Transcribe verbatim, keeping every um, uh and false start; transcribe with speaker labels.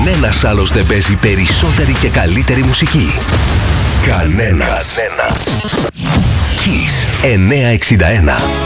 Speaker 1: Κανένας άλλος δεν παίζει περισσότερη και καλύτερη μουσική. Κανένας. Κανένας. Kiss εννιακόσια εξήντα ένα.